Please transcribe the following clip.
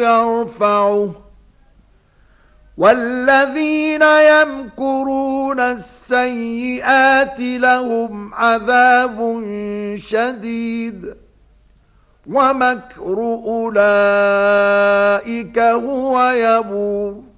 يرفعه والذين يمكرون السيئات لهم عذاب شديد ومكر أولئك هو يبور